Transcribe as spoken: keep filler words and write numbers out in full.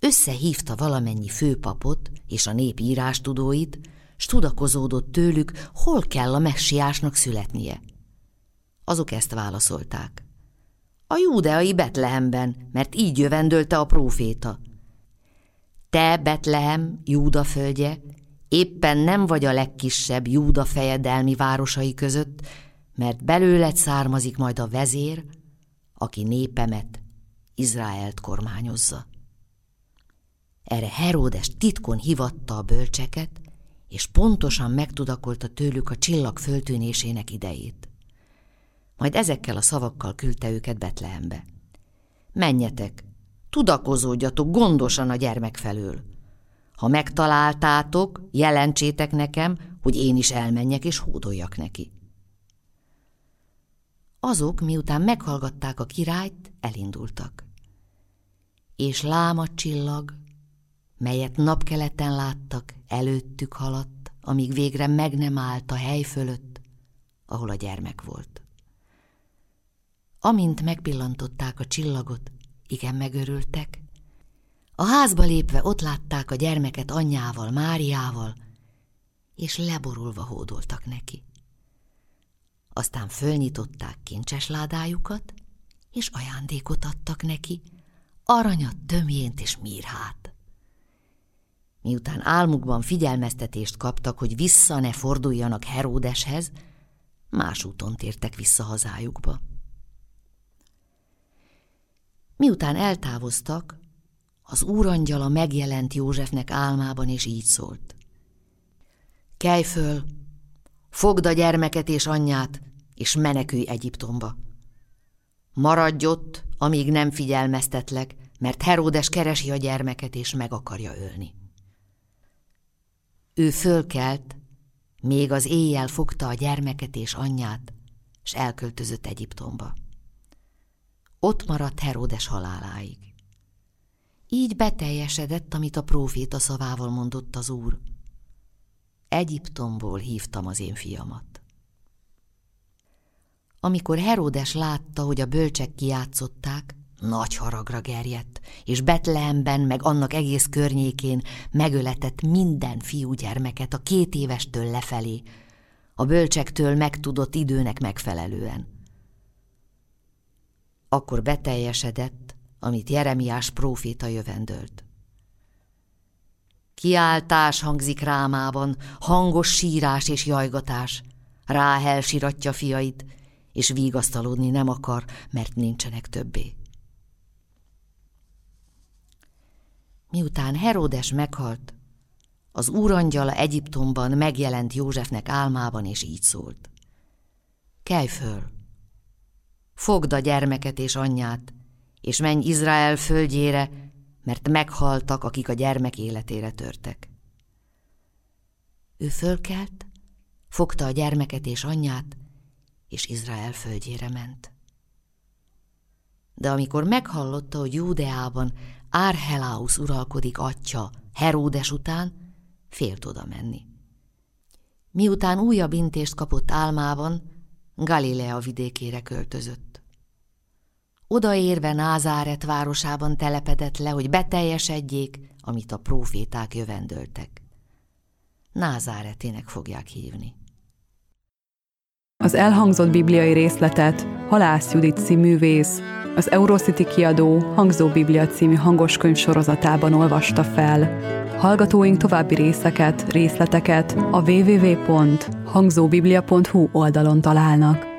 összehívta valamennyi főpapot és a nép írástudóit, s tudakozódott tőlük, hol kell a messiásnak születnie. Azok ezt válaszolták: a júdeai Betlehemben, mert így jövendölte a próféta. Te, Betlehem, Júda földje, éppen nem vagy a legkisebb Júda fejedelmi városai között, mert belőled származik majd a vezér, aki népemet, Izraelt kormányozza. Erre Heródes titkon hívatta a bölcseket, és pontosan megtudakolta tőlük a csillag föltűnésének idejét. Majd ezekkel a szavakkal küldte őket Betlehembe. Menjetek, tudakozódjatok gondosan a gyermek felől. Ha megtaláltátok, jelentsétek nekem, hogy én is elmenjek és hódoljak neki. Azok, miután meghallgatták a királyt, elindultak. És lám a csillag, melyet napkeleten láttak, előttük haladt, amíg végre meg nem állt a hely fölött, ahol a gyermek volt. Amint megpillantották a csillagot, igen megörültek. A házba lépve ott látták a gyermeket anyjával, Máriával, és leborulva hódoltak neki. Aztán fölnyitották kincses ládájukat, és ajándékot adtak neki, aranyat, tömjént és mirhát. Miután álmukban figyelmeztetést kaptak, hogy vissza ne forduljanak Heródeshez, más úton tértek vissza hazájukba. Miután eltávoztak, az úrangyala megjelent Józsefnek álmában, és így szólt: kelj föl, fogd a gyermeket és anyját, és menekülj Egyiptomba. Maradj ott, amíg nem figyelmeztetlek, mert Heródes keresi a gyermeket, és meg akarja ölni. Ő fölkelt, még az éjjel fogta a gyermeket és anyját, s elköltözött Egyiptomba. Ott maradt Heródes haláláig. Így beteljesedett, amit a próféta szavával mondott az Úr: Egyiptomból hívtam az én fiamat. Amikor Heródes látta, hogy a bölcsek kijátszották, nagy haragra gerjedt, és Betlehemben meg annak egész környékén megöletett minden fiúgyermeket a két évestől lefelé, a bölcsektől megtudott időnek megfelelően. Akkor beteljesedett, amit Jeremiás próféta jövendölt. Kiáltás hangzik Rámában, hangos sírás és jajgatás. Ráhel siratja fiait, és vigasztalódni nem akar, mert nincsenek többé. Miután Heródes meghalt, az úrangyala Egyiptomban megjelent Józsefnek álmában, és így szólt: kelj föl, fogd a gyermeket és anyját, és menj Izrael földjére, mert meghaltak, akik a gyermek életére törtek. Ő fölkelt, fogta a gyermeket és anyját, és Izrael földjére ment. De amikor meghallotta, hogy Júdeában Árcheláusz uralkodik atyja Heródes után, félt oda menni. Miután újabb intést kapott álmában, Galilea vidékére költözött. Odaérve Názáret városában telepedett le, hogy beteljesedjék, amit a próféták jövendöltek. Názáretének fogják hívni. Az elhangzott bibliai részletet Halász Judit színművész az Eurocity kiadó Hangzó Biblia című hangoskönyv sorozatában olvasta fel. Hallgatóink további részeket, részleteket a double-u double-u double-u pont hangzóbiblia pont hu oldalon találnak.